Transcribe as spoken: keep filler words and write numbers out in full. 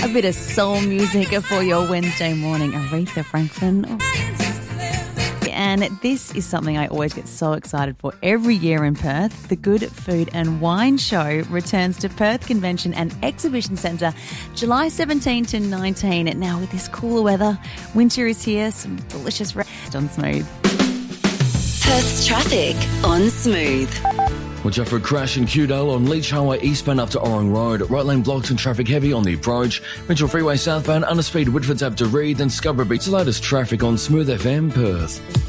A bit of soul music for your Wednesday morning. Aretha Franklin. Oh. And this is something I always get so excited for every year in Perth. The Good Food and Wine Show returns to Perth Convention and Exhibition Centre July seventeenth to nineteenth. Now with this cooler weather, winter is here, some delicious rest on Smooth. Perth's traffic on Smooth. Watch out for a crash in Cudale on Leach Highway eastbound up to Orong Road. Right lane blocked and traffic heavy on the approach. Mitchell Freeway southbound, under speed Whitford's up to Reed and Scarborough Beach. The latest traffic on Smooth F M Perth.